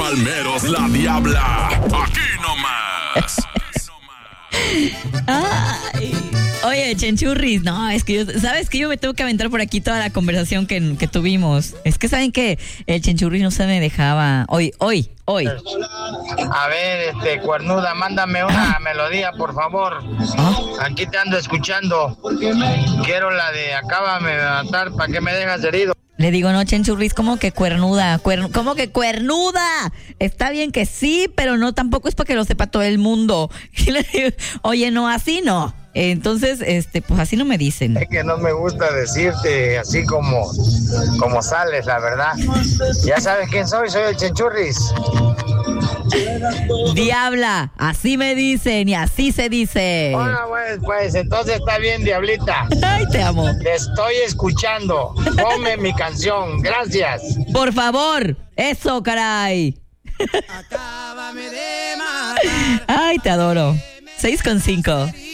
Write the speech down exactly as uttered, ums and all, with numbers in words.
Palmeros, la Diabla. Aquí nomás. Ay. Oye, Chenchurris, no, es que yo, ¿sabes que yo me tengo que aventar por aquí toda la conversación que, que tuvimos? Es que saben que el Chenchurris no se me dejaba. Hoy, hoy, hoy. A ver, este, cuernuda, mándame una ah. melodía, por favor. ¿Ah? Aquí te ando escuchando. Quiero la de Acábame de matar, ¿para qué me dejas herido? Le digo, no, Chenchurris, ¿cómo que cuernuda? Cuer... ¿Cómo que cuernuda? Está bien que sí, pero no, tampoco es para que lo sepa todo el mundo. Y le digo, oye, no, así no. Entonces, este, pues así no me dicen. Es que no me gusta decirte así como, como sales, la verdad. Ya sabes quién soy, soy el Chenchurris. Diabla, así me dicen y así se dice. Bueno, pues, pues, entonces está bien, Diablita. Ay, te amo. Te estoy escuchando. Ponme mi canción, gracias. Por favor, eso, caray. Acábame de matar. Ay, te adoro. seis con cinco.